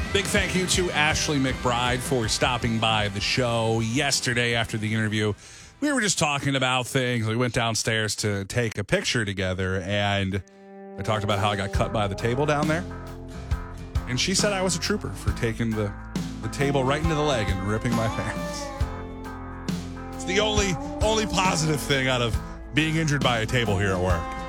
Big thank you to Ashley McBride for stopping by the show yesterday after the interview. We were just talking about things. We went downstairs to take a picture together, and I talked about how I got cut by the table down there. And she said I was a trooper for taking the table right into the leg and ripping my pants. It's the only positive thing out of being injured by a table here at work.